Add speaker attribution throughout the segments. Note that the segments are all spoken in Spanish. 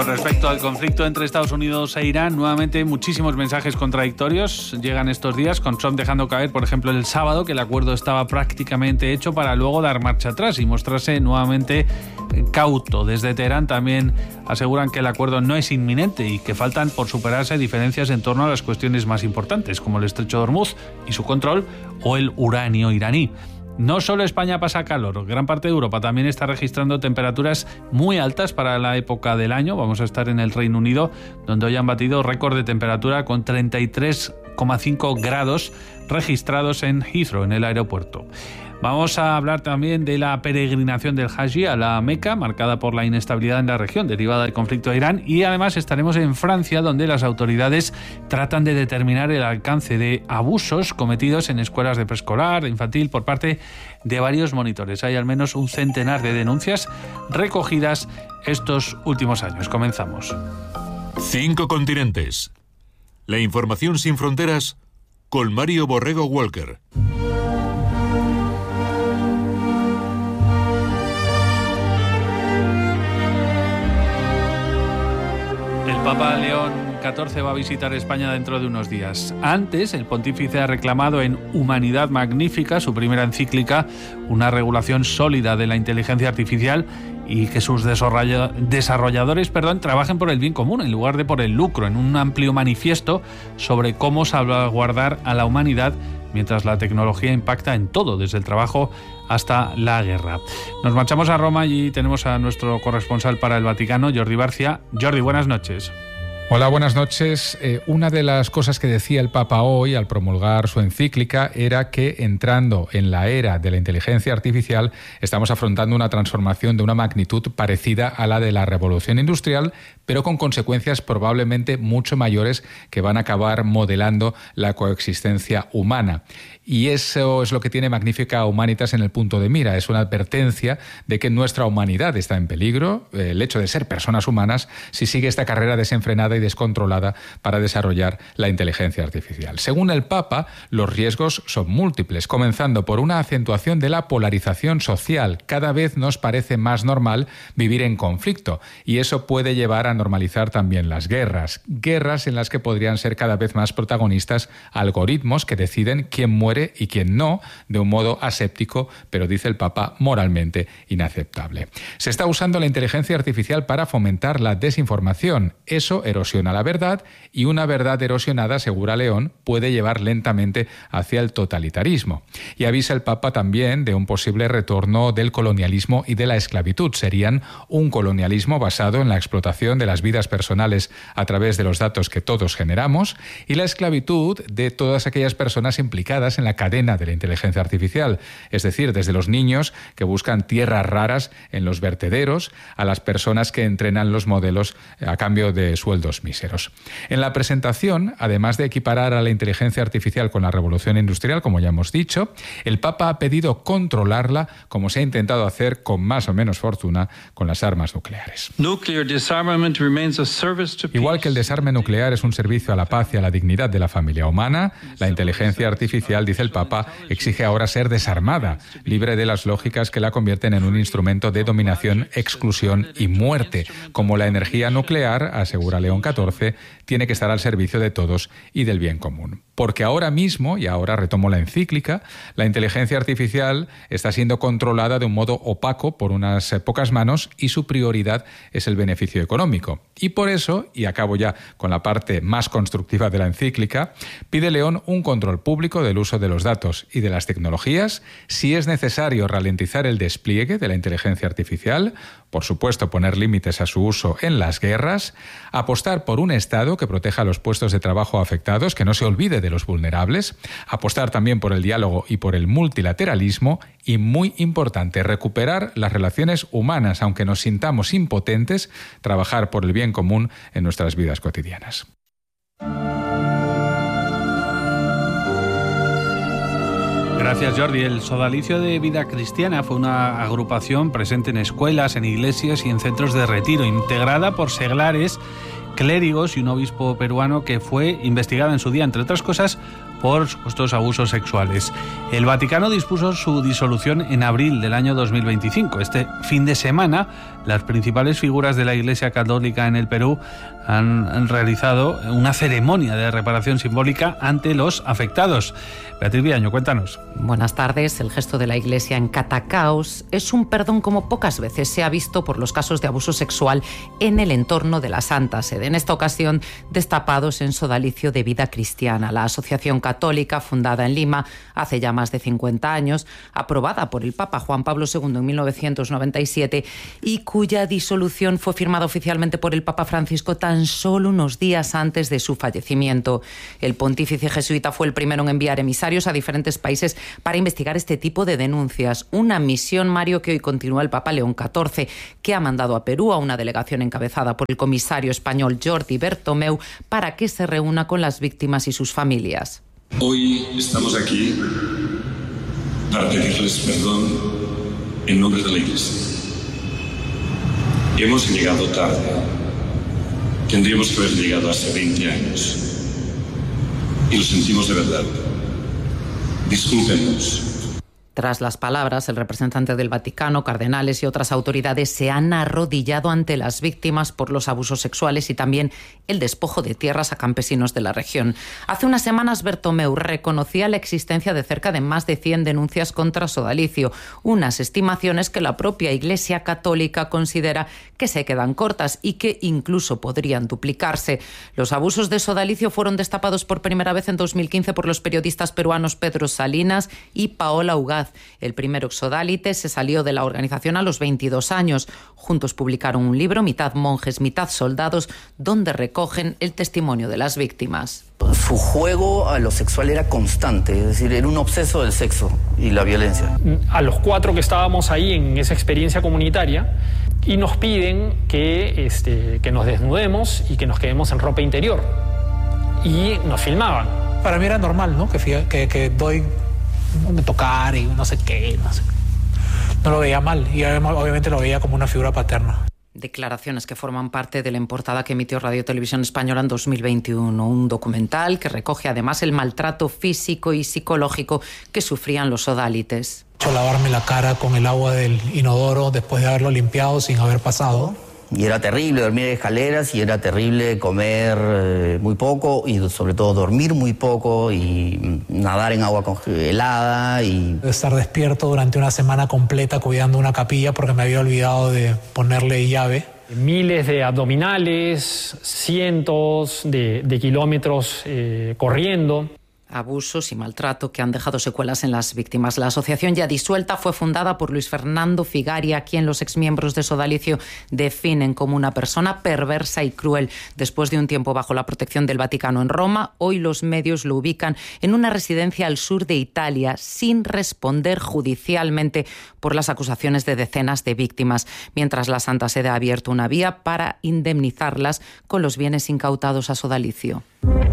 Speaker 1: Respecto al conflicto entre Estados Unidos e Irán, nuevamente muchísimos mensajes contradictorios llegan estos días, con Trump dejando caer, por ejemplo, el sábado, que el acuerdo estaba prácticamente hecho, para luego dar marcha atrás y mostrarse nuevamente cauto. Desde Teherán también aseguran que el acuerdo no es inminente y que faltan por superarse diferencias en torno a las cuestiones más importantes, como el estrecho de Hormuz y su control, o el uranio iraní. No solo España pasa calor, gran parte de Europa también está registrando temperaturas muy altas para la época del año. Vamos a estar en el Reino Unido, donde hoy han batido récord de temperatura con 33,5 grados registrados en Heathrow, en el aeropuerto. Vamos a hablar también de la peregrinación del Hajj a la Meca, marcada por la inestabilidad en la región derivada del conflicto de Irán, y además estaremos en Francia, donde las autoridades tratan de determinar el alcance de abusos cometidos en escuelas de preescolar, de infantil, por parte de varios monitores. Hay al menos un centenar de denuncias recogidas estos últimos años. Comenzamos.
Speaker 2: 5 continentes. La información sin fronteras con Mario Borrego Walker.
Speaker 1: El Papa León XIV va a visitar España dentro de unos días. Antes, el pontífice ha reclamado en Humanidad Magnífica, su primera encíclica, una regulación sólida de la inteligencia artificial y que sus desarrolladores trabajen por el bien común en lugar de por el lucro, en un amplio manifiesto sobre cómo salvaguardar a la humanidad mientras la tecnología impacta en todo, desde el trabajo hasta la guerra. Nos marchamos a Roma y tenemos a nuestro corresponsal para el Vaticano, Jordi Barcia. Jordi, buenas noches.
Speaker 3: Hola, buenas noches. Una de las cosas que decía el Papa hoy al promulgar su encíclica era que, entrando en la era de la inteligencia artificial, estamos afrontando una transformación de una magnitud parecida a la de la revolución industrial, pero con consecuencias probablemente mucho mayores que van a acabar modelando la coexistencia humana. Y eso es lo que tiene Magnifica Humanitas en el punto de mira. Es una advertencia de que nuestra humanidad está en peligro, el hecho de ser personas humanas, si sigue esta carrera desenfrenada y descontrolada para desarrollar la inteligencia artificial. Según el Papa, los riesgos son múltiples, comenzando por una acentuación de la polarización social. Cada vez nos parece más normal vivir en conflicto, y eso puede llevar a normalizar también las guerras. Guerras en las que podrían ser cada vez más protagonistas algoritmos que deciden quién muere y quién no, de un modo aséptico, pero dice el Papa, moralmente inaceptable. Se está usando la inteligencia artificial para fomentar la desinformación. Eso erosiona la verdad, y una verdad erosionada, asegura León, puede llevar lentamente hacia el totalitarismo. Y avisa el Papa también de un posible retorno del colonialismo y de la esclavitud. Serían un colonialismo basado en la explotación de las vidas personales a través de los datos que todos generamos, y la esclavitud de todas aquellas personas implicadas en la cadena de la inteligencia artificial, es decir, desde los niños que buscan tierras raras en los vertederos a las personas que entrenan los modelos a cambio de sueldos míseros. En la presentación, además de equiparar a la inteligencia artificial con la revolución industrial, como ya hemos dicho, el Papa ha pedido controlarla, como se ha intentado hacer con más o menos fortuna con las armas nucleares. Igual que el desarme nuclear es un servicio a la paz y a la dignidad de la familia humana, la inteligencia artificial, dice el Papa, exige ahora ser desarmada, libre de las lógicas que la convierten en un instrumento de dominación, exclusión y muerte. Como la energía nuclear, asegura León XIV, tiene que estar al servicio de todos y del bien común. Porque ahora mismo, y ahora retomo la encíclica, la inteligencia artificial está siendo controlada de un modo opaco por unas pocas manos, y su prioridad es el beneficio económico. Y por eso, y acabo ya con la parte más constructiva de la encíclica, pide León un control público del uso de los datos y de las tecnologías, si es necesario ralentizar el despliegue de la inteligencia artificial, por supuesto poner límites a su uso en las guerras, apostar por un Estado que proteja los puestos de trabajo afectados, que no se olvide de los vulnerables, apostar también por el diálogo y por el multilateralismo, y muy importante, recuperar las relaciones humanas, aunque nos sintamos impotentes, trabajar por el bien común en nuestras vidas cotidianas.
Speaker 1: Gracias, Jordi. El Sodalicio de Vida Cristiana fue una agrupación presente en escuelas, en iglesias y en centros de retiro, integrada por seglares, clérigos y un obispo peruano que fue investigado en su día, entre otras cosas, por supuestos abusos sexuales. El Vaticano dispuso su disolución en abril del año 2025. Este fin de semana las principales figuras de la Iglesia Católica en el Perú han realizado una ceremonia de reparación simbólica ante los afectados. Beatriz Villaño, cuéntanos.
Speaker 4: Buenas tardes. El gesto de la Iglesia en Catacaos es un perdón como pocas veces se ha visto por los casos de abuso sexual en el entorno de la Santa Sede. En esta ocasión, destapados en Sodalicio de Vida Cristiana, la asociación católica fundada en Lima hace ya más de 50 años, aprobada por el Papa Juan Pablo II en 1997 y cuya disolución fue firmada oficialmente por el Papa Francisco tan solo unos días antes de su fallecimiento. El pontífice jesuita fue el primero en enviar emisarios a diferentes países para investigar este tipo de denuncias. Una misión, Mario, que hoy continúa el Papa León XIV, que ha mandado a Perú a una delegación encabezada por el comisario español Jordi Bertomeu para que se reúna con las víctimas y sus familias.
Speaker 5: Hoy estamos aquí para pedirles perdón en nombre de la Iglesia. Hemos llegado tarde. Tendríamos que haber llegado hace 20 años. Y lo sentimos de verdad. Discúlpenos.
Speaker 4: Tras las palabras, el representante del Vaticano, cardenales y otras autoridades se han arrodillado ante las víctimas por los abusos sexuales y también el despojo de tierras a campesinos de la región. Hace unas semanas, Bertomeu reconocía la existencia de cerca de más de 100 denuncias contra Sodalicio, unas estimaciones que la propia Iglesia Católica considera que se quedan cortas y que incluso podrían duplicarse. Los abusos de Sodalicio fueron destapados por primera vez en 2015 por los periodistas peruanos Pedro Salinas y Paola Ugaz. El primer exsodálite se salió de la organización a los 22 años. Juntos publicaron un libro, Mitad monjes, mitad soldados, donde recogen el testimonio de las víctimas.
Speaker 6: Su juego a lo sexual era constante, es decir, era un obseso del sexo y la violencia.
Speaker 7: A los 4 que estábamos ahí en esa experiencia comunitaria y nos piden que nos desnudemos y que nos quedemos en ropa interior. Y nos filmaban.
Speaker 8: Para mí era normal, ¿no? Que doy de tocar y no sé qué, no lo veía mal y obviamente lo veía como una figura paterna.
Speaker 4: Declaraciones que forman parte de la portada que emitió Radio Televisión Española en 2021, un documental que recoge además el maltrato físico y psicológico que sufrían los sodálites.
Speaker 8: Lavarme la cara con el agua del inodoro después de haberlo limpiado sin haber pasado.
Speaker 6: Y era terrible dormir en escaleras y era terrible comer muy poco y sobre todo dormir muy poco y nadar en agua congelada. Y
Speaker 8: estar despierto durante una semana completa cuidando una capilla porque me había olvidado de ponerle llave.
Speaker 7: Miles de abdominales, cientos de kilómetros corriendo.
Speaker 4: Abusos y maltrato que han dejado secuelas en las víctimas. La asociación ya disuelta fue fundada por Luis Fernando Figaria, a quien los exmiembros de Sodalicio definen como una persona perversa y cruel. Después de un tiempo bajo la protección del Vaticano en Roma, hoy los medios lo ubican en una residencia al sur de Italia, sin responder judicialmente por las acusaciones de decenas de víctimas, mientras la Santa Sede ha abierto una vía para indemnizarlas con los bienes incautados a Sodalicio.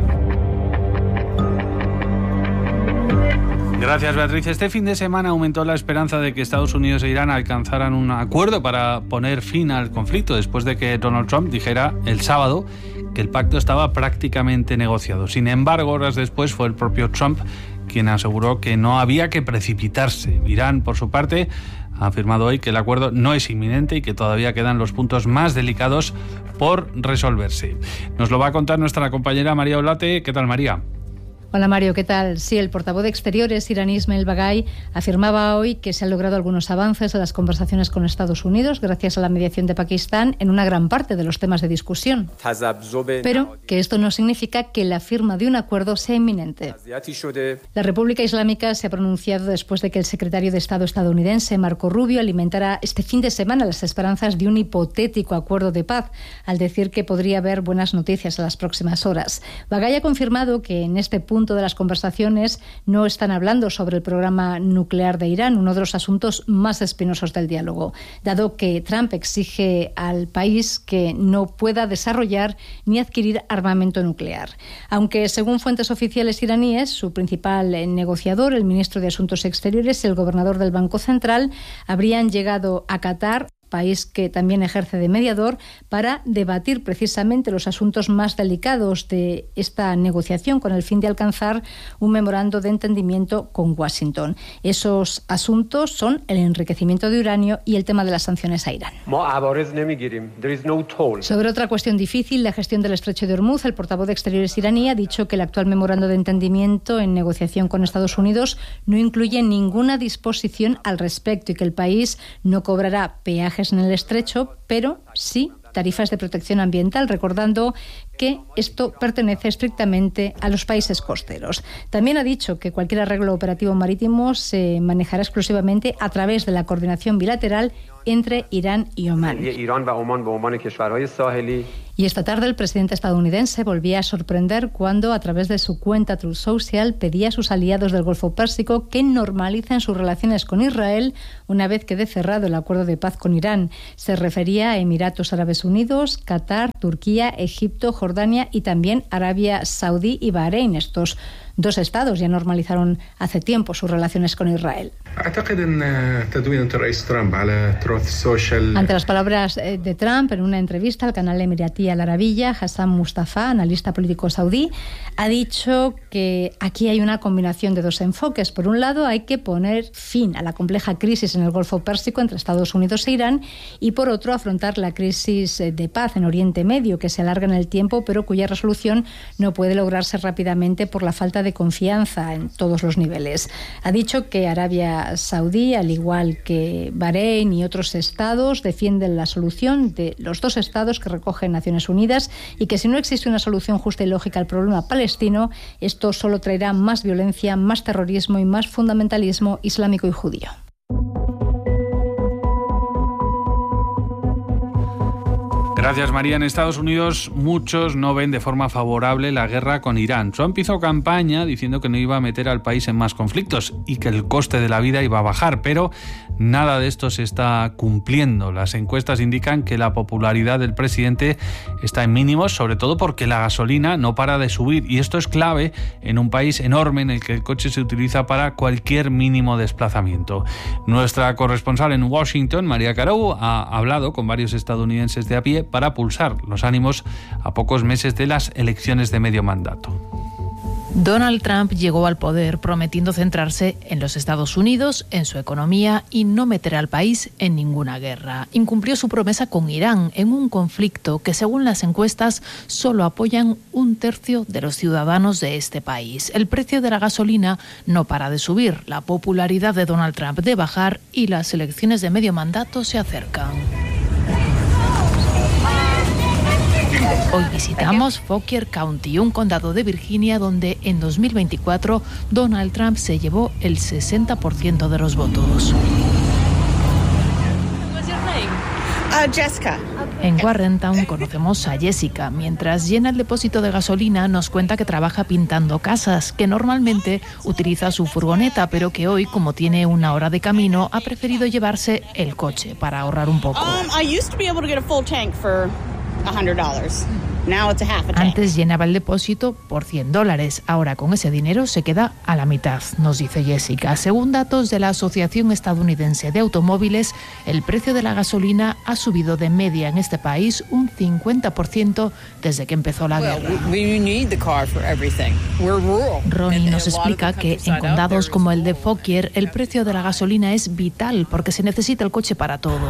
Speaker 1: Gracias, Beatriz. Este fin de semana aumentó la esperanza de que Estados Unidos e Irán alcanzaran un acuerdo para poner fin al conflicto después de que Donald Trump dijera el sábado que el pacto estaba prácticamente negociado. Sin embargo, horas después fue el propio Trump quien aseguró que no había que precipitarse. Irán, por su parte, ha afirmado hoy que el acuerdo no es inminente y que todavía quedan los puntos más delicados por resolverse. Nos lo va a contar nuestra compañera María Olate. ¿Qué tal, María?
Speaker 9: Hola Mario, ¿qué tal? Sí, el portavoz de Exteriores iraní Ismail Baghai afirmaba hoy que se han logrado algunos avances en las conversaciones con Estados Unidos gracias a la mediación de Pakistán en una gran parte de los temas de discusión, pero que esto no significa que la firma de un acuerdo sea inminente. La República Islámica se ha pronunciado después de que el secretario de Estado estadounidense Marco Rubio alimentara este fin de semana las esperanzas de un hipotético acuerdo de paz, al decir que podría haber buenas noticias en las próximas horas. Baghai ha confirmado que en este punto de las conversaciones no están hablando sobre el programa nuclear de Irán, uno de los asuntos más espinosos del diálogo, dado que Trump exige al país que no pueda desarrollar ni adquirir armamento nuclear. Aunque, según fuentes oficiales iraníes, su principal negociador, el ministro de Asuntos Exteriores y el gobernador del Banco Central, habrían llegado a Qatar país que también ejerce de mediador, para debatir precisamente los asuntos más delicados de esta negociación con el fin de alcanzar un memorando de entendimiento con Washington. Esos asuntos son el enriquecimiento de uranio y el tema de las sanciones a Irán. Sobre otra cuestión difícil, la gestión del estrecho de Hormuz, el portavoz de Exteriores iraní ha dicho que el actual memorando de entendimiento en negociación con Estados Unidos no incluye ninguna disposición al respecto y que el país no cobrará peajes en el estrecho, pero sí tarifas de protección ambiental, recordando que esto pertenece estrictamente a los países costeros. También ha dicho que cualquier arreglo operativo marítimo se manejará exclusivamente a través de la coordinación bilateral entre Irán y Omán. Y esta tarde el presidente estadounidense volvía a sorprender cuando, a través de su cuenta Truth Social, pedía a sus aliados del Golfo Pérsico que normalicen sus relaciones con Israel una vez quede cerrado el acuerdo de paz con Irán. Se refería a Emiratos Árabes Unidos, Qatar, Turquía, Egipto, Jordania y también Arabia Saudí y Bahrein. Estos dos estados ya normalizaron hace tiempo sus relaciones con Israel. Ante las palabras de Trump, en una entrevista al canal emiratí Al Arabiya, Hassan Mustafa, analista político saudí, ha dicho que aquí hay una combinación de dos enfoques. Por un lado, hay que poner fin a la compleja crisis en el Golfo Pérsico entre Estados Unidos e Irán y, por otro, afrontar la crisis de paz en Oriente Medio, que se alarga en el tiempo, pero cuya resolución no puede lograrse rápidamente por la falta de confianza en todos los niveles. Ha dicho que Arabia Saudí, al igual que Bahrein y otros estados, defienden la solución de los dos estados que recogen Naciones Unidas y que si no existe una solución justa y lógica al problema palestino, esto solo traerá más violencia, más terrorismo y más fundamentalismo islámico y judío.
Speaker 1: Gracias, María. En Estados Unidos muchos no ven de forma favorable la guerra con Irán. Trump hizo campaña diciendo que no iba a meter al país en más conflictos y que el coste de la vida iba a bajar, pero nada de esto se está cumpliendo. Las encuestas indican que la popularidad del presidente está en mínimos, sobre todo porque la gasolina no para de subir, y esto es clave en un país enorme en el que el coche se utiliza para cualquier mínimo desplazamiento. Nuestra corresponsal en Washington, María Carou, ha hablado con varios estadounidenses de a pie para pulsar los ánimos a pocos meses de las elecciones de medio mandato.
Speaker 10: Donald Trump llegó al poder prometiendo centrarse en los Estados Unidos, en su economía y no meter al país en ninguna guerra. Incumplió su promesa con Irán en un conflicto que, según las encuestas, solo apoyan 1/3 de los ciudadanos de este país. El precio de la gasolina no para de subir, la popularidad de Donald Trump de bajar y las elecciones de medio mandato se acercan. Hoy visitamos Fauquier County, un condado de Virginia donde en 2024 Donald Trump se llevó el 60% de los votos.
Speaker 11: Jessica.
Speaker 10: En Warrentown conocemos a Jessica. Mientras llena el depósito de gasolina, nos cuenta que trabaja pintando casas, que normalmente utiliza su furgoneta, pero que hoy, como tiene una hora de camino, ha preferido llevarse el coche para ahorrar un poco. Antes llenaba el depósito por $100. Ahora con ese dinero se queda a la mitad, nos dice Jessica. Según datos de la Asociación Estadounidense de Automóviles, el precio de la gasolina ha subido de media en este país un 50% desde que empezó la guerra. Ronnie nos explica que en condados como el de Fauquier el precio de la gasolina es vital porque se necesita el coche para todo.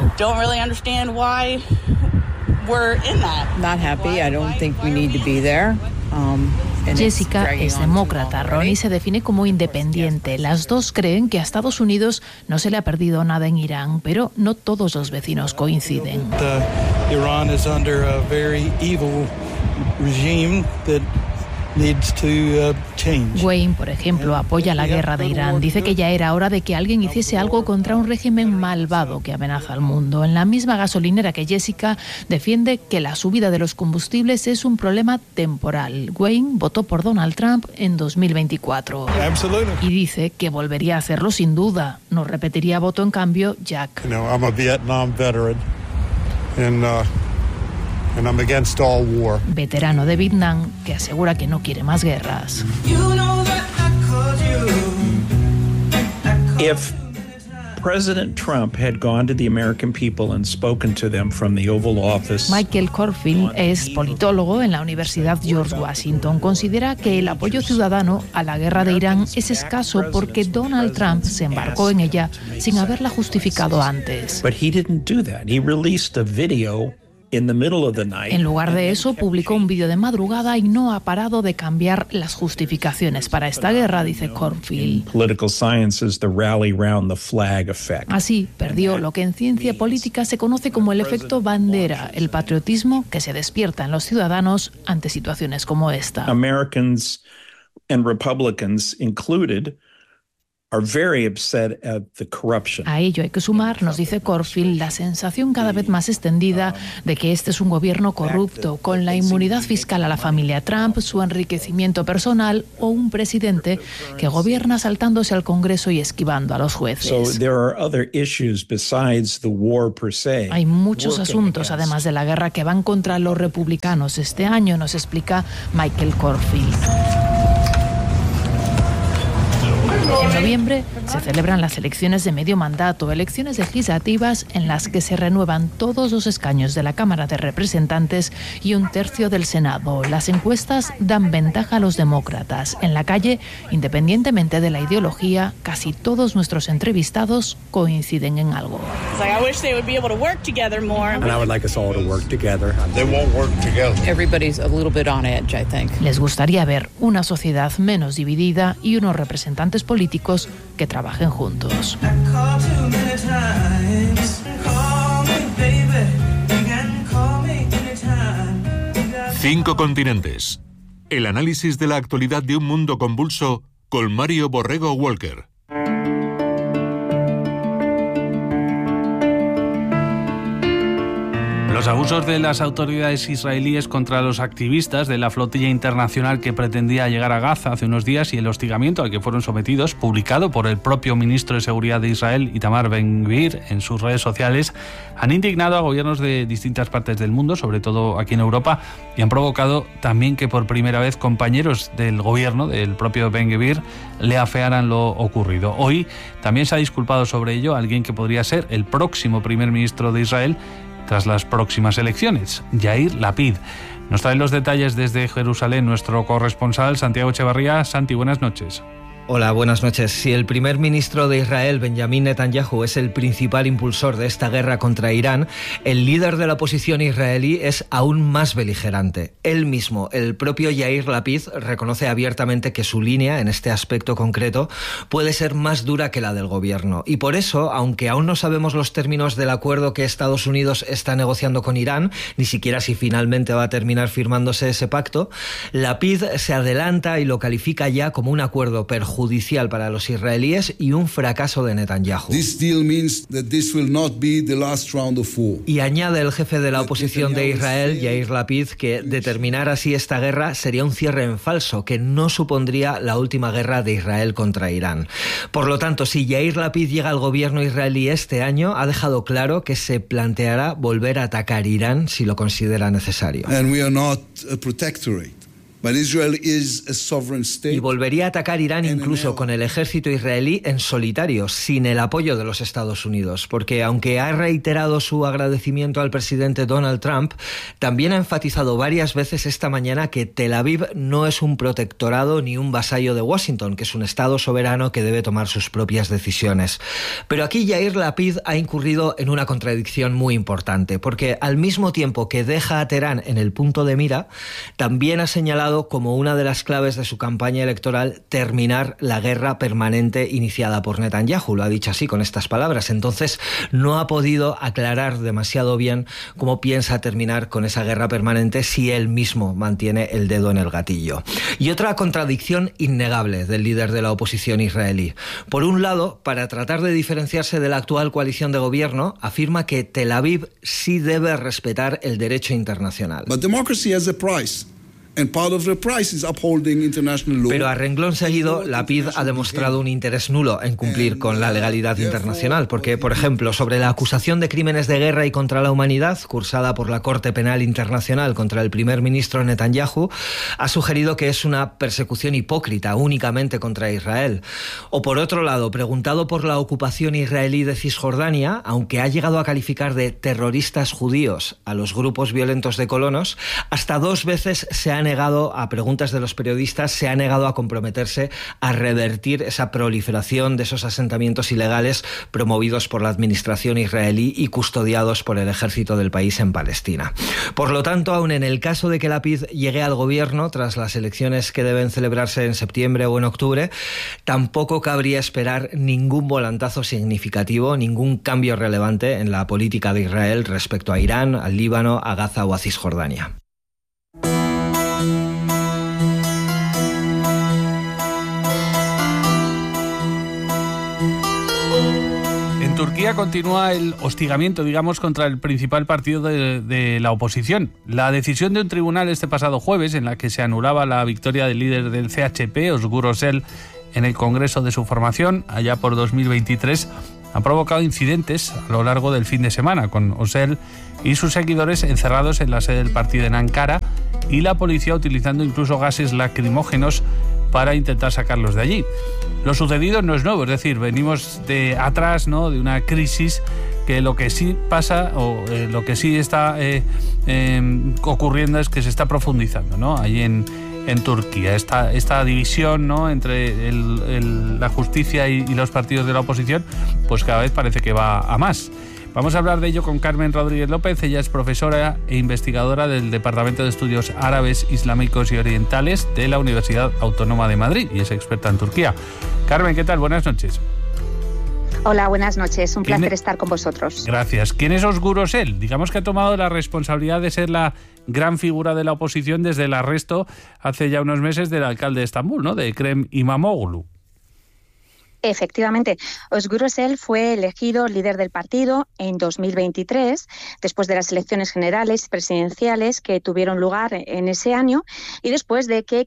Speaker 10: Jessica es demócrata, Ronnie se define como independiente. Las dos creen que a Estados Unidos no se le ha perdido nada en Irán, pero no todos los vecinos coinciden.
Speaker 12: Iran is under a very evil regime that needs to change.
Speaker 10: Wayne, por ejemplo, apoya la guerra de Irán. Dice que ya era hora de que alguien hiciese algo contra un régimen malvado que amenaza al mundo. En la misma gasolinera que Jessica, defiende que la subida de los combustibles es un problema temporal. Wayne votó por Donald Trump en 2024. Y dice que volvería a hacerlo sin duda. No repetiría voto en cambio Jack.
Speaker 12: I'm a Vietnam veteran and I'm against all war.
Speaker 10: Veterano de Vietnam que asegura que no quiere más guerras.
Speaker 13: If
Speaker 11: President Trump had gone to the American people and spoken to them from the Oval Office.
Speaker 10: Michael Corfield es politólogo en la Universidad George Washington. Considera que el apoyo ciudadano a la guerra de Irán es escaso porque Donald Trump se embarcó en ella sin haberla justificado antes.
Speaker 11: But he didn't do that. He released a video in the middle of the night.
Speaker 10: En lugar de eso, publicó un vídeo de madrugada y no ha parado de cambiar las justificaciones para esta guerra, dice Cornfield.
Speaker 11: Political science is the rally round the flag effect.
Speaker 10: Así, perdió lo que en ciencia política se conoce como el efecto bandera, el patriotismo que se despierta en los ciudadanos ante situaciones como esta.
Speaker 11: Americans and Republicans included are very upset at the corruption.
Speaker 10: A ello hay que sumar, nos dice Corfield, la sensación cada vez más extendida de que este es un gobierno corrupto, con la inmunidad fiscal a la familia Trump, su enriquecimiento personal o un presidente que gobierna saltándose al Congreso y esquivando a los jueces. Hay muchos asuntos, además de la guerra, que van contra los republicanos este año, nos explica Michael Corfield. En noviembre se celebran las elecciones de medio mandato, elecciones legislativas en las que se renuevan todos los escaños de la Cámara de Representantes y un tercio del Senado. Las encuestas dan ventaja a los demócratas. En la calle, independientemente de la ideología, casi todos nuestros entrevistados coinciden en algo. Les gustaría ver una sociedad menos dividida y unos representantes políticos que trabajen juntos.
Speaker 2: Cinco continentes. El análisis de la actualidad de un mundo convulso con Mario Borrego Walker.
Speaker 1: Los abusos de las autoridades israelíes contra los activistas de la flotilla internacional que pretendía llegar a Gaza hace unos días y el hostigamiento al que fueron sometidos, publicado por el propio ministro de Seguridad de Israel, Itamar Ben-Gvir, en sus redes sociales, han indignado a gobiernos de distintas partes del mundo, sobre todo aquí en Europa, y han provocado también que por primera vez compañeros del gobierno, del propio Ben-Gvir, le afearan lo ocurrido. Hoy también se ha disculpado sobre ello alguien que podría ser el próximo primer ministro de Israel tras las próximas elecciones, Yair Lapid. Nos trae los detalles desde Jerusalén nuestro corresponsal Santiago Echevarría. Santi, buenas noches.
Speaker 13: Hola, buenas noches. Si el primer ministro de Israel, Benjamin Netanyahu, es el principal impulsor de esta guerra contra Irán, el líder de la oposición israelí es aún más beligerante. Él mismo, el propio Yair Lapid, reconoce abiertamente que su línea, en este aspecto concreto, puede ser más dura que la del gobierno. Y por eso, aunque aún no sabemos los términos del acuerdo que Estados Unidos está negociando con Irán, ni siquiera si finalmente va a terminar firmándose ese pacto, Lapid se adelanta y lo califica ya como un acuerdo perjudicial para los israelíes y un fracaso de Netanyahu. Y añade el jefe de la oposición de Israel, Yair Lapid, que determinar así esta guerra sería un cierre en falso, que no supondría la última guerra de Israel contra Irán. Por lo tanto, si Yair Lapid llega al gobierno israelí este año, ha dejado claro que se planteará volver a atacar Irán si lo considera necesario. Y volvería a atacar Irán incluso con el ejército israelí en solitario, sin el apoyo de los Estados Unidos, porque aunque ha reiterado su agradecimiento al presidente Donald Trump, también ha enfatizado varias veces esta mañana que Tel Aviv no es un protectorado ni un vasallo de Washington, que es un estado soberano que debe tomar sus propias decisiones. Pero aquí Yair Lapid ha incurrido en una contradicción muy importante, porque al mismo tiempo que deja a Teherán en el punto de mira, también ha señalado como una de las claves de su campaña electoral terminar la guerra permanente iniciada por Netanyahu. Lo ha dicho así, con estas palabras. Entonces, no ha podido aclarar demasiado bien cómo piensa terminar con esa guerra permanente si él mismo mantiene el dedo en el gatillo. Y otra contradicción innegable del líder de la oposición israelí. Por un lado, para tratar de diferenciarse de la actual coalición de gobierno, afirma que Tel Aviv sí debe respetar el derecho internacional.
Speaker 14: But democracy has a price.
Speaker 13: Pero a renglón seguido, Lapid ha demostrado un interés nulo en cumplir con la legalidad internacional, porque, por ejemplo, sobre la acusación de crímenes de guerra y contra la humanidad, cursada por la Corte Penal Internacional contra el primer ministro Netanyahu, ha sugerido que es una persecución hipócrita únicamente contra Israel. O por otro lado, preguntado por la ocupación israelí de Cisjordania, aunque ha llegado a calificar de terroristas judíos a los grupos violentos de colonos, hasta 2 veces se ha negado, a preguntas de los periodistas, se ha negado a comprometerse a revertir esa proliferación de esos asentamientos ilegales promovidos por la administración israelí y custodiados por el ejército del país en Palestina. Por lo tanto, aun en el caso de que Lapid llegue al gobierno tras las elecciones que deben celebrarse en septiembre o en octubre, tampoco cabría esperar ningún volantazo significativo, ningún cambio relevante en la política de Israel respecto a Irán, al Líbano, a Gaza o a Cisjordania.
Speaker 1: En Turquía continúa el hostigamiento, digamos, contra el principal partido de la oposición. La decisión de un tribunal este pasado jueves, en la que se anulaba la victoria del líder del CHP, Özgür Özel, en el Congreso de su formación, allá por 2023, ha provocado incidentes a lo largo del fin de semana, con Özel y sus seguidores encerrados en la sede del partido en Ankara y la policía utilizando incluso gases lacrimógenos para intentar sacarlos de allí. Lo sucedido no es nuevo, es decir, venimos de atrás, ¿no?, de una crisis que lo que sí pasa o lo que sí está ocurriendo es que se está profundizando, ¿no?, allí en Turquía. Esta división, ¿no?, entre la justicia y los partidos de la oposición, pues cada vez parece que va a más. Vamos a hablar de ello con Carmen Rodríguez López. Ella es profesora e investigadora del Departamento de Estudios Árabes, Islámicos y Orientales de la Universidad Autónoma de Madrid y es experta en Turquía. Carmen, ¿qué tal? Buenas noches.
Speaker 14: Hola, buenas noches. Un placer estar con vosotros.
Speaker 1: Gracias. ¿Quién es Özgür Özel? Digamos que ha tomado la responsabilidad de ser la gran figura de la oposición desde el arresto hace ya unos meses del alcalde de Estambul, ¿no?, de Ekrem İmamoğlu.
Speaker 14: Efectivamente, Özgür Özel fue elegido líder del partido en 2023, después de las elecciones generales y presidenciales que tuvieron lugar en ese año y después de que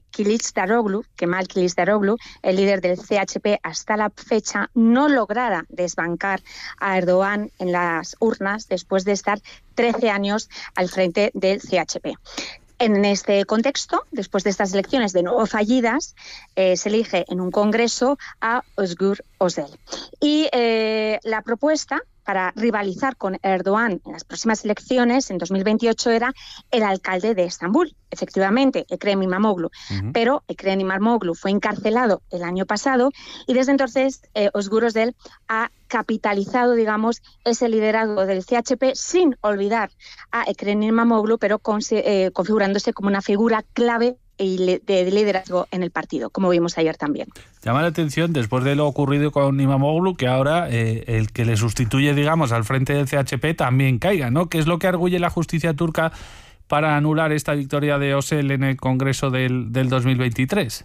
Speaker 14: Kemal Kılıçdaroğlu, el líder del CHP hasta la fecha, no lograra desbancar a Erdogan en las urnas después de estar 13 años al frente del CHP. En este contexto, después de estas elecciones de nuevo fallidas, se elige en un congreso a Özgür Özel. Y la propuesta para rivalizar con Erdogan en las próximas elecciones, en 2028, era el alcalde de Estambul, efectivamente, Ekrem İmamoğlu. Pero Ekrem İmamoğlu fue encarcelado el año pasado y desde entonces Özgür Özel ha capitalizado, digamos, ese liderazgo del CHP sin olvidar a Ekrem İmamoğlu, pero configurándose como una figura clave de liderazgo en el partido, como vimos ayer también.
Speaker 1: Llama la atención, después de lo ocurrido con İmamoğlu, que ahora el que le sustituye, digamos, al frente del CHP también caiga, ¿no? ¿Qué es lo que arguye la justicia turca para anular esta victoria de Özel en el Congreso del 2023?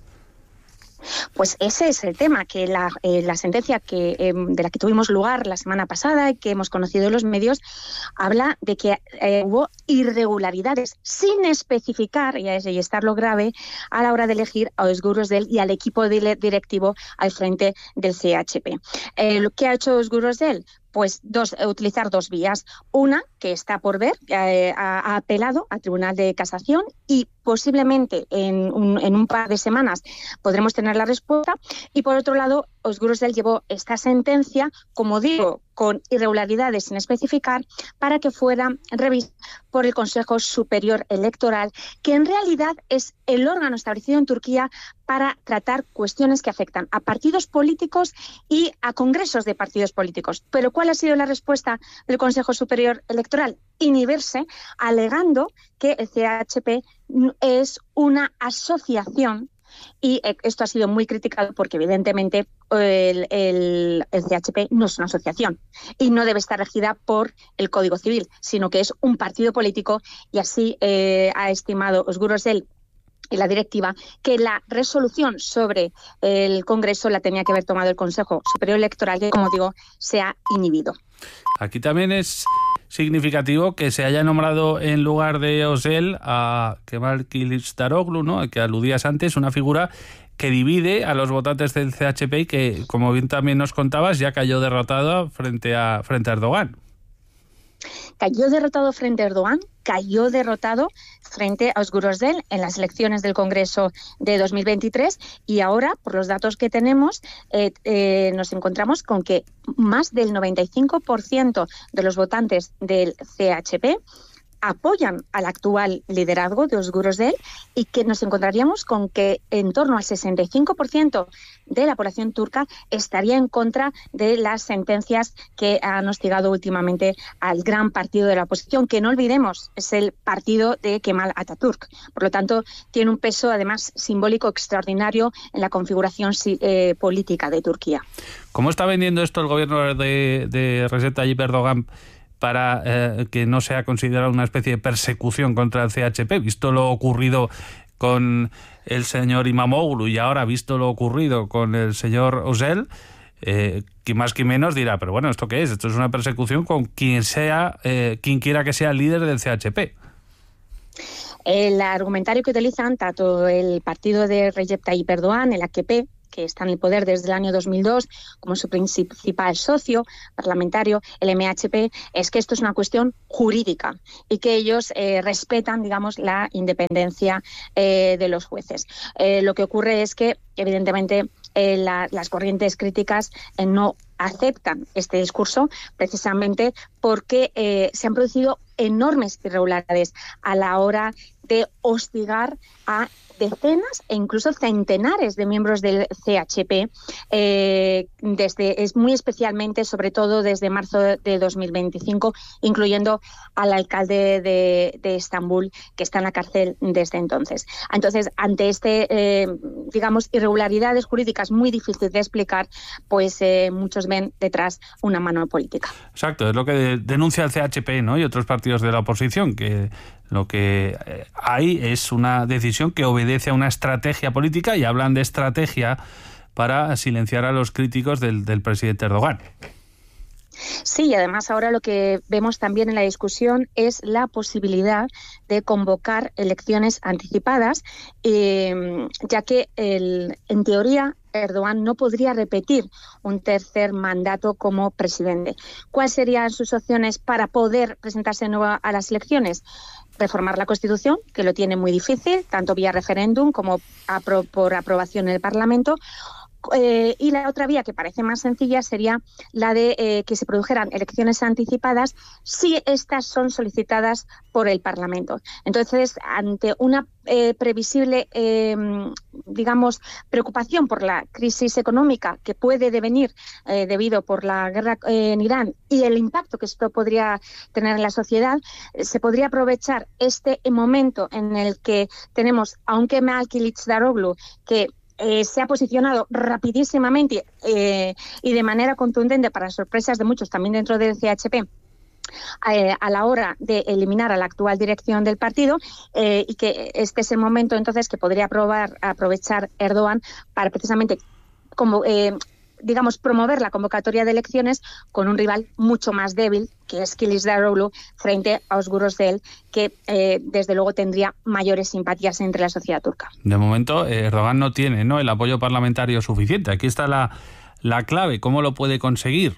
Speaker 14: Pues ese es el tema, que la sentencia de la que tuvimos lugar la semana pasada y que hemos conocido en los medios habla de que hubo irregularidades sin especificar, y estar lo grave, a la hora de elegir a Özgür Özel y al equipo directivo al frente del CHP. ¿Qué ha hecho Özgür Özel? Pues utilizar 2 vías. Una, que está por ver, ha apelado al Tribunal de Casación y posiblemente en un par de semanas podremos tener la respuesta. Y por otro lado, Özgür Özel llevó esta sentencia, como digo, con irregularidades sin especificar, para que fuera revisada por el Consejo Superior Electoral, que en realidad es el órgano establecido en Turquía para tratar cuestiones que afectan a partidos políticos y a congresos de partidos políticos. Pero ¿cuál ha sido la respuesta del Consejo Superior Electoral? Inhibirse, alegando que el CHP es una asociación. Y esto ha sido muy criticado porque evidentemente el CHP no es una asociación y no debe estar regida por el Código Civil, sino que es un partido político, y así ha estimado Özgür Özel y la directiva que la resolución sobre el Congreso la tenía que haber tomado el Consejo Superior Electoral, que, como digo, se ha inhibido.
Speaker 1: Aquí también es significativo que se haya nombrado en lugar de Özel a Kemal Kılıçdaroğlu, ¿no?, que aludías antes, una figura que divide a los votantes del CHP y que, como bien también nos contabas, ya cayó derrotado frente a Erdogan.
Speaker 14: Cayó derrotado frente a Erdogan, cayó derrotado frente a Özgür Özel en las elecciones del Congreso de 2023 y ahora, por los datos que tenemos, nos encontramos con que más del 95% de los votantes del CHP apoyan al actual liderazgo de Özgür Özel y que nos encontraríamos con que en torno al 65% de la población turca estaría en contra de las sentencias que han hostigado últimamente al gran partido de la oposición, que no olvidemos es el partido de Kemal Atatürk. Por lo tanto, tiene un peso además simbólico extraordinario en la configuración política de Turquía.
Speaker 1: ¿Cómo está vendiendo esto el gobierno de Recep Tayyip Erdogan para que no sea considerado una especie de persecución contra el CHP, visto lo ocurrido con el señor Imamoglu y ahora visto lo ocurrido con el señor Özel? Que más que menos dirá, pero bueno, ¿esto qué es? Esto es una persecución con quien quiera que sea el líder del CHP.
Speaker 14: El argumentario que utilizan tanto el partido de Recep Tayyip Erdogan, el AKP, que está en el poder desde el año 2002 como su principal socio parlamentario, el MHP, es que esto es una cuestión jurídica y que ellos respetan, digamos, la independencia de los jueces. Lo que ocurre es que, evidentemente, las corrientes críticas no aceptan este discurso precisamente porque se han producido enormes irregularidades a la hora de hostigar a decenas e incluso centenares de miembros del CHP, muy especialmente, sobre todo desde marzo de 2025, incluyendo al alcalde de Estambul, que está en la cárcel desde entonces. Entonces, ante digamos, irregularidades jurídicas muy difíciles de explicar, pues muchos ven detrás una mano política.
Speaker 1: Exacto, es lo que denuncia el CHP, ¿no?, y otros partidos de la oposición, que lo que hay es una decisión que obedece a una estrategia política, y hablan de estrategia para silenciar a los críticos del presidente Erdogan.
Speaker 14: Sí, y además ahora lo que vemos también en la discusión es la posibilidad de convocar elecciones anticipadas, ya que en teoría Erdogan no podría repetir un tercer mandato como presidente. ¿Cuáles serían sus opciones para poder presentarse de nuevo a las elecciones? Reformar la Constitución, que lo tiene muy difícil, tanto vía referéndum como por aprobación en el Parlamento. Y la otra vía, que parece más sencilla, sería la de que se produjeran elecciones anticipadas si estas son solicitadas por el Parlamento. Entonces, ante una previsible, digamos, preocupación por la crisis económica que puede devenir debido por la guerra en Irán y el impacto que esto podría tener en la sociedad, se podría aprovechar este momento en el que tenemos a un Kemal Kılıçdaroğlu que se ha posicionado rapidísimamente y de manera contundente, para sorpresas de muchos también dentro del CHP, a la hora de eliminar a la actual dirección del partido, y que este es el momento entonces que podría aprovechar Erdogan para precisamente digamos, promover la convocatoria de elecciones con un rival mucho más débil, que es Kılıçdaroğlu, frente a Özgür Özel, que desde luego tendría mayores simpatías entre la sociedad turca.
Speaker 1: De momento, Erdogan no tiene, ¿no?, el apoyo parlamentario suficiente. Aquí está la clave. ¿Cómo lo puede conseguir?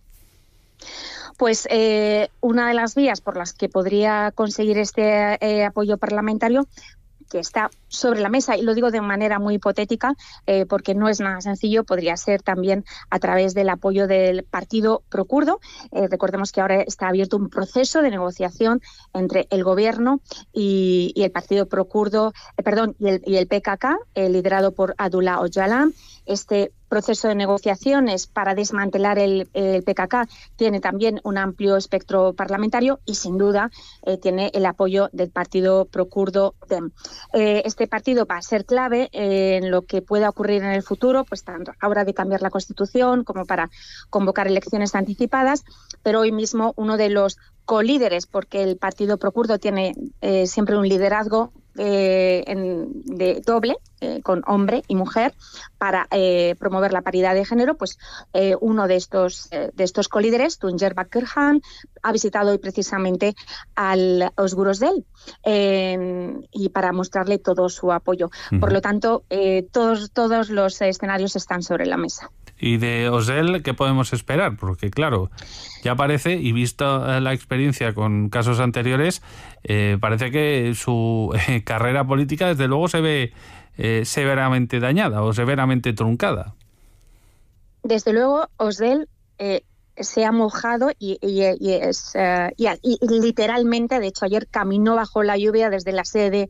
Speaker 14: Pues una de las vías por las que podría conseguir este apoyo parlamentario, que está sobre la mesa, y lo digo de manera muy hipotética porque no es nada sencillo, podría ser también a través del apoyo del partido pro-kurdo. Recordemos que ahora está abierto un proceso de negociación entre el gobierno y el partido pro-kurdo, y el PKK, liderado por Abdullah Öcalan. Este proceso de negociaciones para desmantelar el PKK tiene también un amplio espectro parlamentario y sin duda tiene el apoyo del partido pro-kurdo DEM. Este partido va a ser clave en lo que pueda ocurrir en el futuro, pues tanto ahora de cambiar la Constitución como para convocar elecciones anticipadas, pero hoy mismo uno de los colíderes, porque el partido pro-kurdo tiene siempre un liderazgo de doble con hombre y mujer para promover la paridad de género, pues uno de estos colíderes, Tuncer Bakırhan, ha visitado hoy precisamente al Özgür Özel y para mostrarle todo su apoyo. Por lo tanto, todos los escenarios están sobre la mesa.
Speaker 1: ¿Y de Özel qué podemos esperar? Porque claro, ya parece, y visto la experiencia con casos anteriores, parece que su carrera política desde luego se ve severamente dañada o severamente truncada.
Speaker 14: Desde luego, Özel se ha mojado y literalmente, de hecho ayer caminó bajo la lluvia desde la sede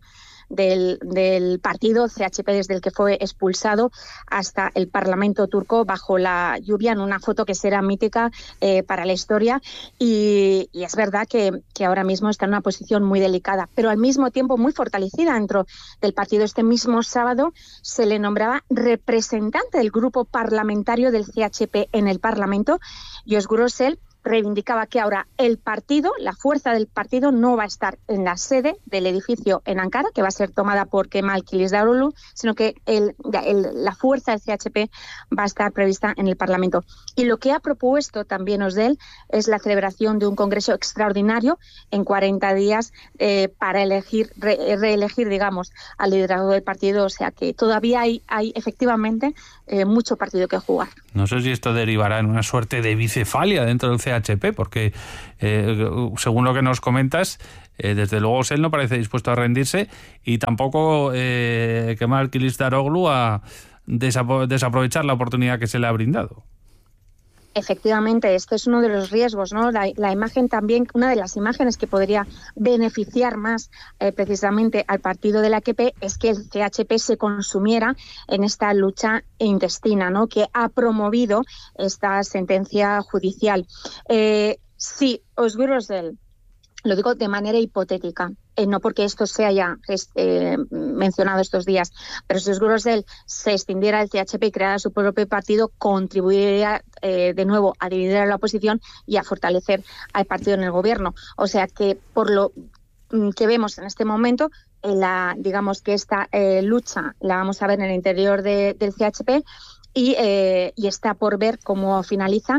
Speaker 14: del partido CHP, desde el que fue expulsado, hasta el Parlamento turco bajo la lluvia, en una foto que será mítica para la historia, y es verdad que ahora mismo está en una posición muy delicada, pero al mismo tiempo muy fortalecida dentro del partido. Este mismo sábado se le nombraba representante del grupo parlamentario del CHP en el Parlamento, y Özgür Özel reivindicaba que ahora el partido, la fuerza del partido, no va a estar en la sede del edificio en Ankara, que va a ser tomada por Kemal Kılıçdaroğlu, sino que la fuerza del CHP va a estar prevista en el Parlamento. Y lo que ha propuesto también Özel es la celebración de un congreso extraordinario en 40 días para reelegir, digamos, al liderazgo del partido. O sea que todavía hay efectivamente mucho partido que jugar.
Speaker 1: No sé si esto derivará en una suerte de bicefalia dentro del CHP, porque según lo que nos comentas, desde luego él no parece dispuesto a rendirse, y tampoco Kemal Kılıçdaroğlu a desaprovechar la oportunidad que se le ha brindado.
Speaker 14: Efectivamente, esto es uno de los riesgos, ¿no? La imagen también, una de las imágenes que podría beneficiar más precisamente al partido de la AKP es que el CHP se consumiera en esta lucha intestina, ¿no?, que ha promovido esta sentencia judicial. Sí, Özgür Özel, lo digo de manera hipotética, no porque esto se haya mencionado estos días, pero si Özgür Özel se extendiera el CHP y creara su propio partido, contribuiría de nuevo a dividir a la oposición y a fortalecer al partido en el gobierno. O sea que por lo que vemos en este momento, digamos que esta lucha la vamos a ver en el interior del CHP y está por ver cómo finaliza.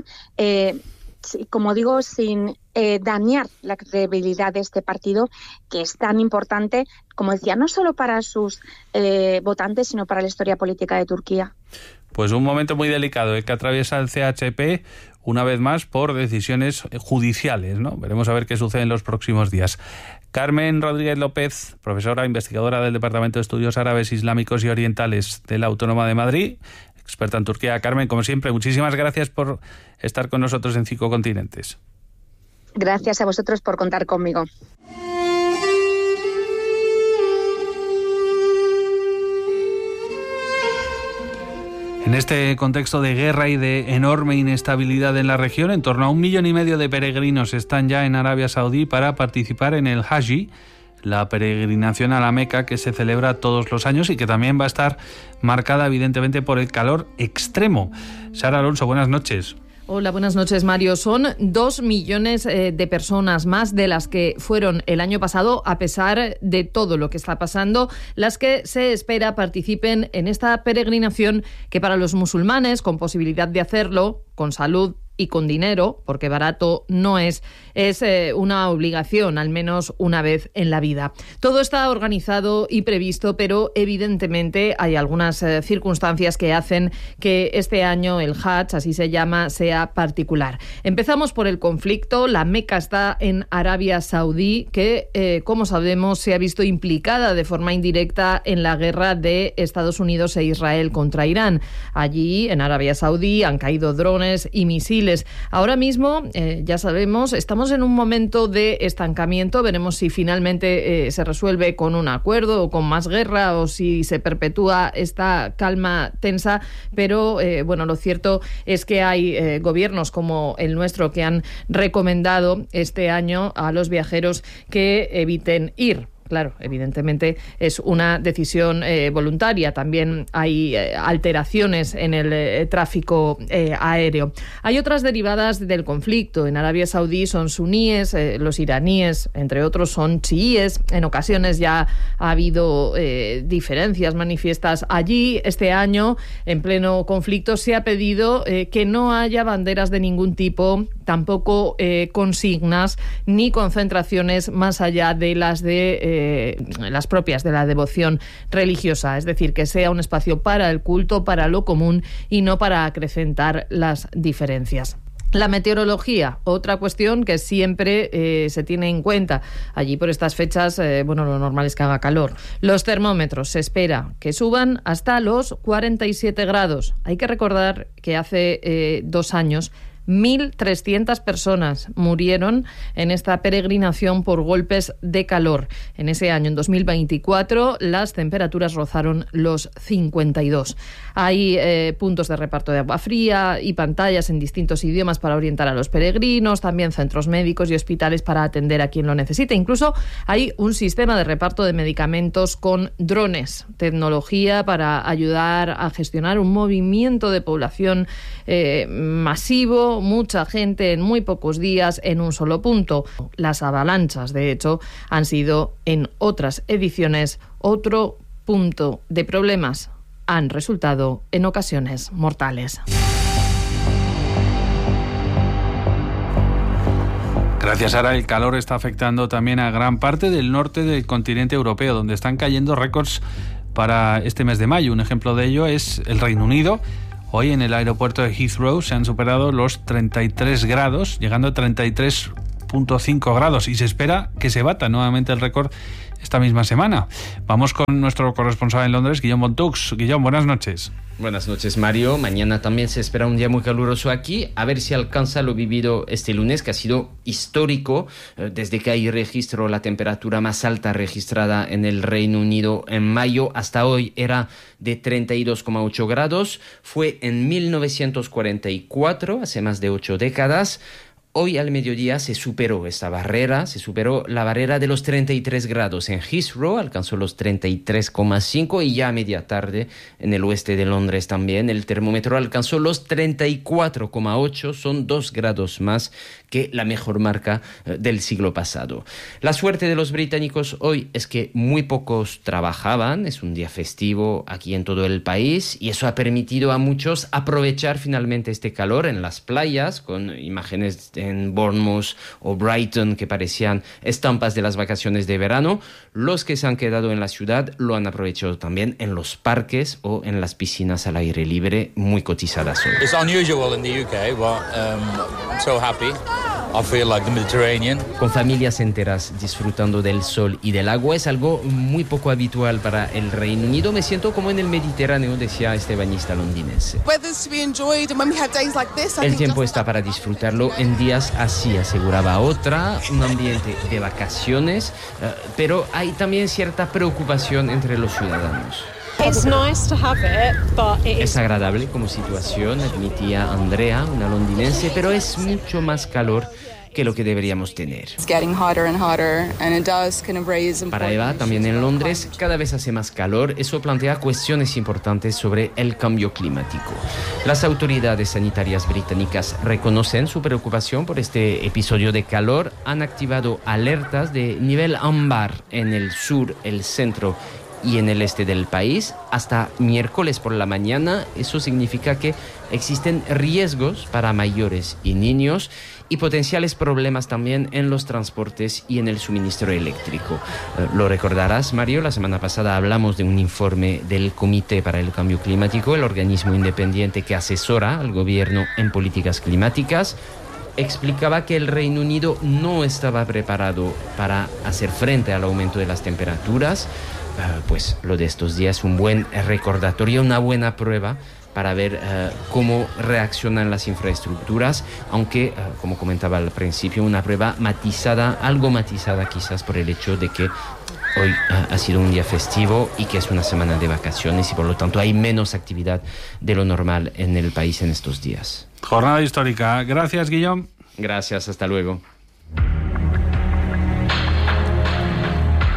Speaker 14: Como digo, sin dañar la credibilidad de este partido, que es tan importante, como decía, no solo para sus votantes, sino para la historia política de Turquía.
Speaker 1: Pues un momento muy delicado que atraviesa el CHP, una vez más, por decisiones judiciales, ¿no? Veremos a ver qué sucede en los próximos días. Carmen Rodríguez López, profesora investigadora del Departamento de Estudios Árabes, Islámicos y Orientales de la Autónoma de Madrid, experta en Turquía. Carmen, como siempre, muchísimas gracias por estar con nosotros en 5 Continentes.
Speaker 14: Gracias a vosotros por contar conmigo.
Speaker 1: En este contexto de guerra y de enorme inestabilidad en la región, en torno a 1,5 millones de peregrinos están ya en Arabia Saudí para participar en el Hajj, la peregrinación a la Meca que se celebra todos los años y que también va a estar marcada evidentemente por el calor extremo. Sara Alonso, buenas noches.
Speaker 15: Hola, buenas noches, Mario. Son 2 millones de personas, más de las que fueron el año pasado, a pesar de todo lo que está pasando, las que se espera participen en esta peregrinación que para los musulmanes, con posibilidad de hacerlo, con salud y con dinero, porque barato no es una obligación, al menos una vez en la vida. Todo está organizado y previsto, pero evidentemente hay algunas circunstancias que hacen que este año el Hajj, así se llama, sea particular. Empezamos por el conflicto. La Meca está en Arabia Saudí, que, como sabemos, se ha visto implicada de forma indirecta en la guerra de Estados Unidos e Israel contra Irán. Allí, en Arabia Saudí, han caído drones y misiles. Ahora mismo, ya sabemos, estamos en un momento de estancamiento. Veremos si finalmente se resuelve con un acuerdo o con más guerra, o si se perpetúa esta calma tensa. Pero, bueno, lo cierto es que hay gobiernos como el nuestro que han recomendado este año a los viajeros que eviten ir. Claro, evidentemente es una decisión voluntaria. También hay alteraciones en el tráfico aéreo. Hay otras derivadas del conflicto. En Arabia Saudí son suníes, los iraníes, entre otros, son chiíes. En ocasiones ya ha habido diferencias manifiestas allí. Este año, en pleno conflicto, se ha pedido que no haya banderas de ningún tipo, tampoco consignas ni concentraciones más allá de las las propias de la devoción religiosa, es decir, que sea un espacio para el culto, para lo común y no para acrecentar las diferencias. La meteorología, otra cuestión que siempre se tiene en cuenta. Allí por estas fechas, lo normal es que haga calor. Los termómetros se espera que suban hasta los 47 grados. Hay que recordar que hace 2 años 1.300 personas murieron en esta peregrinación por golpes de calor. En ese año, en 2024, las temperaturas rozaron los 52. Hay puntos de reparto de agua fría y pantallas en distintos idiomas para orientar a los peregrinos, también centros médicos y hospitales para atender a quien lo necesite. Incluso hay un sistema de reparto de medicamentos con drones, tecnología para ayudar a gestionar un movimiento de población masivo, mucha gente en muy pocos días en un solo punto. Las avalanchas, de hecho, han sido en otras ediciones otro punto de problemas. Han resultado en ocasiones mortales.
Speaker 1: Gracias, Sara. El calor está afectando también a gran parte del norte del continente europeo, donde están cayendo récords para este mes de mayo. Un ejemplo de ello es el Reino Unido. Hoy en el aeropuerto de Heathrow se han superado los 33 grados, llegando a 33,5 grados, y se espera que se bata nuevamente el récord esta misma semana. Vamos con nuestro corresponsal en Londres, Guillaume Bontux. Guillaume, buenas noches.
Speaker 16: Buenas noches, Mario. Mañana también se espera un día muy caluroso aquí, a ver si alcanza lo vivido este lunes, que ha sido histórico, desde que hay registro. La temperatura más alta registrada en el Reino Unido en mayo hasta hoy era de 32,8 grados. Fue en 1944, hace más de 8 décadas. Hoy al mediodía se superó esta barrera, se superó la barrera de los 33 grados en Heathrow, alcanzó los 33,5, y ya a media tarde en el oeste de Londres también el termómetro alcanzó los 34,8, son 2 grados más que la mejor marca del siglo pasado. La suerte de los británicos hoy es que muy pocos trabajaban, es un día festivo aquí en todo el país, y eso ha permitido a muchos aprovechar finalmente este calor en las playas, con imágenes en Bournemouth o Brighton que parecían estampas de las vacaciones de verano. Los que se han quedado en la ciudad lo han aprovechado también en los parques o en las piscinas al aire libre, muy cotizadas hoy.
Speaker 17: It's unusual in the UK, but I'm so happy. I feel like the Mediterranean.
Speaker 16: Con familias enteras disfrutando del sol y del agua, es algo muy poco habitual para el Reino Unido. Me siento como en el Mediterráneo, decía este bañista londinense. El tiempo está para disfrutarlo en días así, aseguraba otra, un ambiente de vacaciones, pero hay también cierta preocupación entre los ciudadanos. Es agradable como situación, admitía Andrea, una londinense, pero es mucho más calor que lo que deberíamos tener. Para Eva, también en Londres, cada vez hace más calor. Eso plantea cuestiones importantes sobre el cambio climático. Las autoridades sanitarias británicas reconocen su preocupación por este episodio de calor. Han activado alertas de nivel ámbar en el sur, el centro y en el este del país hasta miércoles por la mañana. Eso significa que existen riesgos para mayores y niños y potenciales problemas también en los transportes y en el suministro eléctrico. Lo recordarás, Mario, la semana pasada hablamos de un informe del Comité para el Cambio Climático, el organismo independiente que asesora al gobierno en políticas climáticas. Explicaba que el Reino Unido no estaba preparado para hacer frente al aumento de las temperaturas. Pues lo de estos días es un buen recordatorio, una buena prueba para ver cómo reaccionan las infraestructuras, aunque, como comentaba al principio, una prueba matizada, algo matizada quizás por el hecho de que hoy ha sido un día festivo y que es una semana de vacaciones y por lo tanto hay menos actividad de lo normal en el país en estos días.
Speaker 1: Jornada histórica. Gracias, Guillaume.
Speaker 16: Gracias, hasta luego.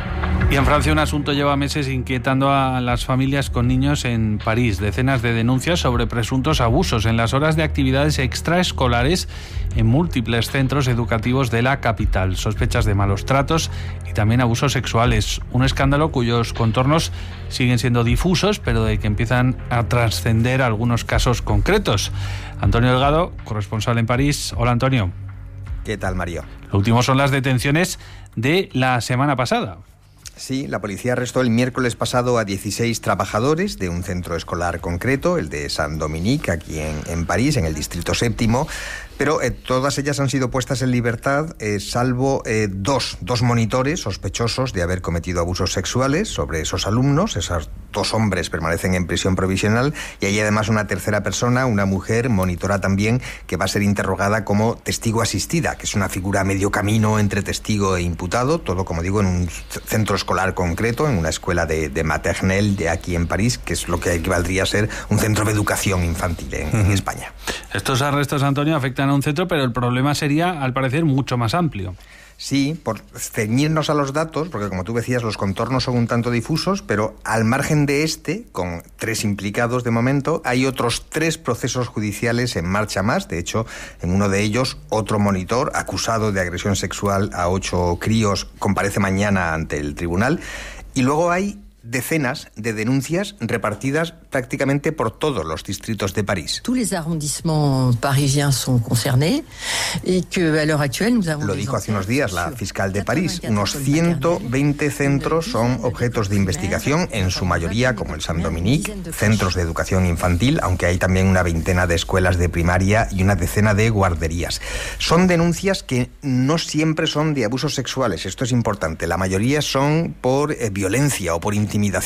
Speaker 1: Y en Francia un asunto lleva meses inquietando a las familias con niños en París. Decenas de denuncias sobre presuntos abusos en las horas de actividades extraescolares en múltiples centros educativos de la capital. Sospechas de malos tratos y también abusos sexuales. Un escándalo cuyos contornos siguen siendo difusos, pero de que empiezan a trascender algunos casos concretos. Antonio Delgado, corresponsal en París. Hola, Antonio.
Speaker 18: ¿Qué tal, Mario?
Speaker 1: Lo último son las detenciones de la semana pasada.
Speaker 18: Sí, la policía arrestó el miércoles pasado a 16 trabajadores de un centro escolar concreto, el de Saint-Dominique, aquí en París, en el distrito séptimo, pero todas ellas han sido puestas en libertad, salvo dos monitores sospechosos de haber cometido abusos sexuales sobre esos alumnos. Esos 2 hombres permanecen en prisión provisional y hay además una tercera persona, una mujer, monitora también, que va a ser interrogada como testigo asistida, que es una figura a medio camino entre testigo e imputado, todo, como digo, en un centro escolar concreto, en una escuela de maternelle de aquí en París, que es lo que equivaldría a ser un centro de educación infantil en España.
Speaker 1: Estos arrestos, Antonio, afectan a un centro, pero el problema sería, al parecer, mucho más amplio.
Speaker 18: Sí, por ceñirnos a los datos, porque como tú decías, los contornos son un tanto difusos, pero al margen de con 3 implicados de momento, hay otros 3 procesos judiciales en marcha más. De hecho, en uno de ellos, otro monitor acusado de agresión sexual a 8 críos comparece mañana ante el tribunal. Y luego hay decenas de denuncias repartidas prácticamente por todos los distritos de París.
Speaker 19: Tous les arrondissements parisiens sont concernés et que à l'heure actuelle nous avons.
Speaker 18: Lo dijo hace unos días la fiscal de París. Unos 120 centros son objetos de investigación, en su mayoría, como el Saint-Dominique, centros de educación infantil, aunque hay también una veintena de escuelas de primaria y una decena de guarderías. Son denuncias que no siempre son de abusos sexuales, esto es importante. La mayoría son por violencia o por intimidación